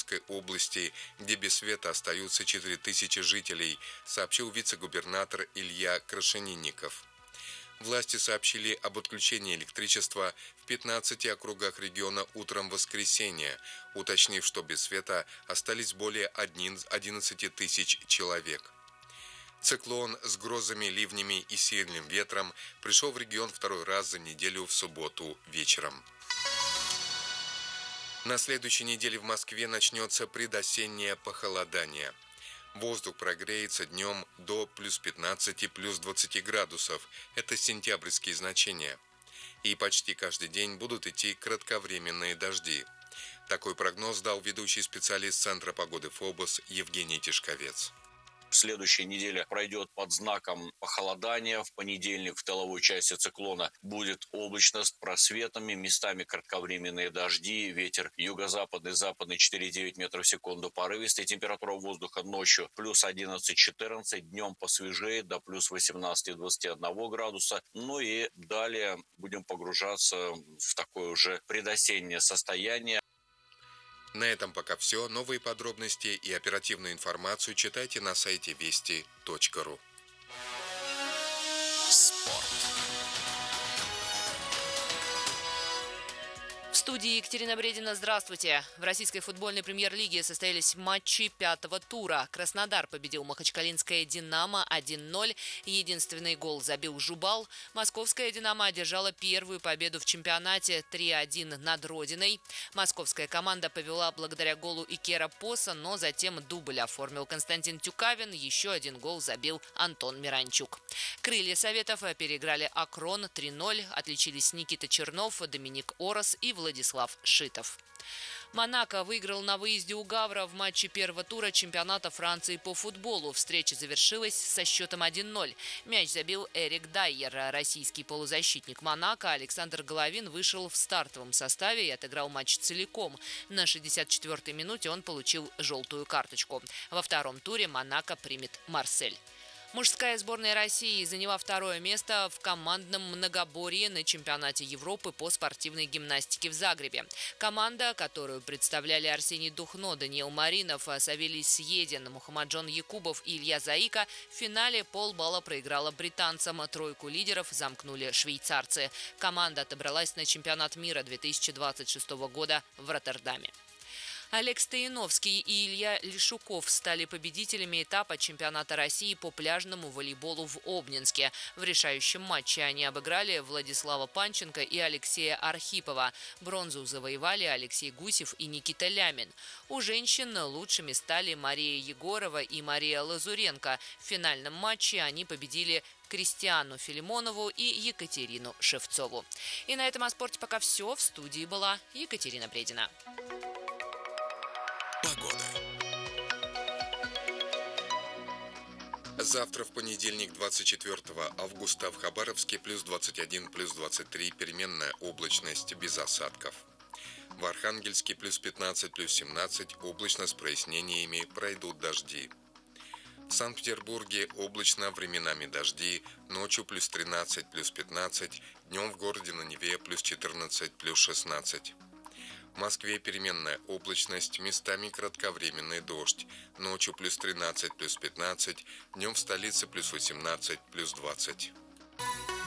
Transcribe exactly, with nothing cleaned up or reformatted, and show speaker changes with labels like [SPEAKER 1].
[SPEAKER 1] Московской области, где без света остаются четыре тысячи жителей, сообщил вице-губернатор Илья Крашенинников. Власти сообщили об отключении электричества в пятнадцати округах региона утром воскресенья, уточнив, что без света остались более одиннадцати тысяч человек. Циклон с грозами, ливнями и сильным ветром пришел в регион второй раз за неделю в субботу вечером. На следующей неделе в Москве начнется предосеннее похолодание. Воздух прогреется днем до плюс пятнадцати, плюс двадцати градусов. Это сентябрьские значения. И почти каждый день будут идти кратковременные дожди. Такой прогноз дал ведущий специалист Центра погоды ФОБОС Евгений Тишковец.
[SPEAKER 2] Следующая неделя пройдет под знаком похолодания. В понедельник в тыловой части циклона будет облачно с просветами, местами кратковременные дожди, ветер юго-западный, западный четыре и девять метров в секунду порывистый. Температура воздуха ночью плюс одиннадцать-четырнадцать, днем посвежеет до плюс восемнадцати-двадцати одного градуса. Ну и далее будем погружаться в такое уже предосеннее состояние.
[SPEAKER 1] На этом пока все. Новые подробности и оперативную информацию читайте на сайте вести точка ру.
[SPEAKER 3] Спорт. В студии Екатерина Бредина. Здравствуйте. В российской футбольной премьер-лиге состоялись матчи пятого тура. Краснодар победил Махачкалинское «Динамо» один ноль. Единственный гол забил Жубал. Московская «Динамо» одержала первую победу в чемпионате три один над Родиной. Московская команда повела благодаря голу Икера Поса, но затем дубль оформил Константин Тюкавин. Еще один гол забил Антон Миранчук. Крылья Советов переиграли Акрон три ноль. Отличились Никита Чернов, Доминик Орос и Владислав Шитов. Монако выиграл на выезде у Гавра в матче первого тура чемпионата Франции по футболу. Встреча завершилась со счетом один ноль. Мяч забил Эрик Дайер. Российский полузащитник Монако Александр Головин вышел в стартовом составе и отыграл матч целиком. На шестьдесят четвёртой минуте он получил желтую карточку. Во втором туре Монако примет Марсель. Мужская сборная России заняла второе место в командном многоборье на чемпионате Европы по спортивной гимнастике в Загребе. Команда, которую представляли Арсений Духно, Даниил Маринов, Савелий Съедин, Мухаммаджон Якубов и Илья Заика, в финале полбалла проиграла британцам. Тройку лидеров замкнули швейцарцы. Команда отобралась на чемпионат мира две тысячи двадцать шестого года в Роттердаме. Олег Стояновский и Илья Лешуков стали победителями этапа чемпионата России по пляжному волейболу в Обнинске. В решающем матче они обыграли Владислава Панченко и Алексея Архипова. Бронзу завоевали Алексей Гусев и Никита Лямин. У женщин лучшими стали Мария Егорова и Мария Лазуренко. В финальном матче они победили Кристиану Филимонову и Екатерину Шевцову. И на этом о спорте пока все. В студии была Екатерина Бредина.
[SPEAKER 1] Погода. Завтра, в понедельник, двадцать четвёртого августа, в Хабаровске плюс двадцать один, плюс двадцать три, переменная облачность без осадков. В Архангельске плюс пятнадцать, плюс семнадцать, облачно с прояснениями, пройдут дожди. В Санкт-Петербурге облачно, временами дожди, ночью плюс тринадцать, плюс пятнадцать, днем в городе на Неве плюс четырнадцать, плюс шестнадцать. В Москве переменная облачность, местами кратковременный дождь, ночью плюс тринадцать, плюс пятнадцать, днем в столице плюс восемнадцать, плюс двадцать.